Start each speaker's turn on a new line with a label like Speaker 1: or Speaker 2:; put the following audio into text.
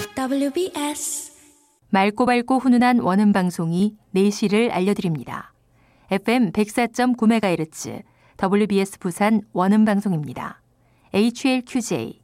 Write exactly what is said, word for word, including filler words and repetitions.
Speaker 1: 더블유비에스
Speaker 2: 맑고 밝고 훈훈한 원음 방송이 네 시를 알려드립니다. 에프엠 백사 점 구 메가헤르츠 더블유비에스 부산 원음 방송입니다. 에이치엘큐제이